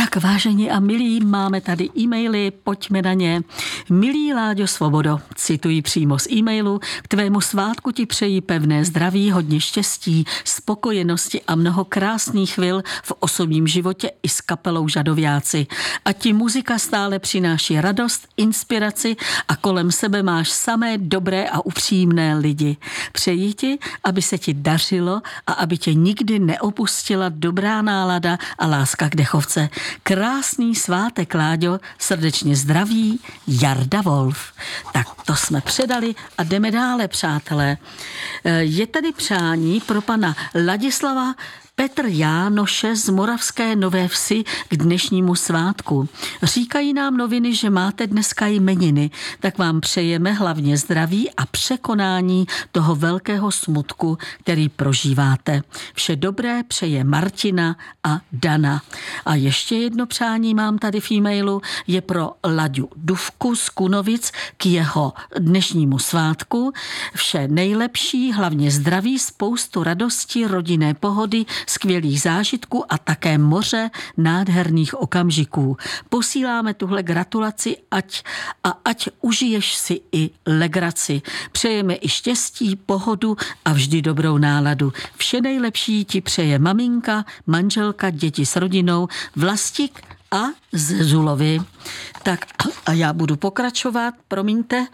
Tak vážení a milí, máme tady e-maily, pojďme na ně. Milý Láďo Svobodo, cituji přímo z e-mailu, k tvému svátku ti přeji pevné zdraví, hodně štěstí, spokojenosti a mnoho krásných chvil v osobním životě i s kapelou Žadoviáci. A ti muzika stále přináší radost, inspiraci a kolem sebe máš samé dobré a upřímné lidi. Přeji ti, aby se ti dařilo a aby tě nikdy neopustila dobrá nálada a láska k dechovce. Krásný svátek, Láďo, srdečně zdraví, Jarda Wolf. Tak to jsme předali a jdeme dále, přátelé. Je tady přání pro pana Ladislava Petr Jánoše z Moravské Nové Vsi k dnešnímu svátku. Říkají nám noviny, že máte dneska jmeniny, tak vám přejeme hlavně zdraví a překonání toho velkého smutku, který prožíváte. Vše dobré přeje Martina a Dana. A ještě jedno přání mám tady v e-mailu, je pro Laďu Dufku z Kunovic k jeho dnešnímu svátku. Vše nejlepší, hlavně zdraví, spoustu radosti, rodinné pohody, skvělých zážitků a také moře nádherných okamžiků. Posíláme tuhle gratulaci, ať užiješ si i legraci. Přejeme i štěstí, pohodu a vždy dobrou náladu. Vše nejlepší ti přeje maminka, manželka, děti s rodinou, Vlastik a ze Zulovy. Tak a já budu pokračovat, promiňte.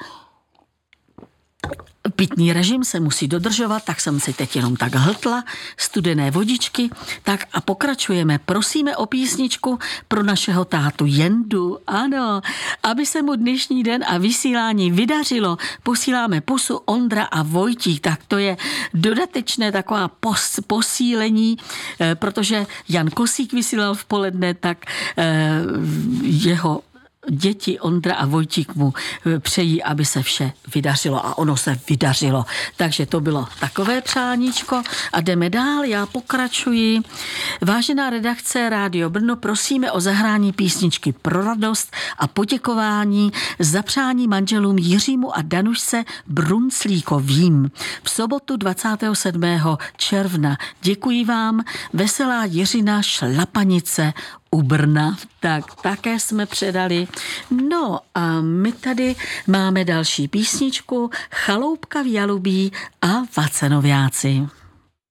Pitný režim se musí dodržovat, tak jsem si teď jenom tak hltla studené vodičky. Tak a pokračujeme. Prosíme o písničku pro našeho tátu Jendu. Ano, aby se mu dnešní den a vysílání vydařilo, posíláme pusu Ondra a Vojtík. Tak to je dodatečné taková posílení, protože Jan Kosík vysílal v poledne, tak jeho děti Ondra a Vojtík mu přejí, aby se vše vydařilo a ono se vydařilo. Takže to bylo takové přáníčko a jdeme dál, já pokračuji. Vážená redakce Rádio Brno, prosíme o zahrání písničky pro radost a poděkování za přání manželům Jiřímu a Danušce Brunclíkovým v sobotu 27. června. Děkuji vám, veselá Jiřina Šlapanice u Brna. Tak také jsme předali. No a my tady máme další písničku Chaloupka v Jalubí a Vacenoviáci.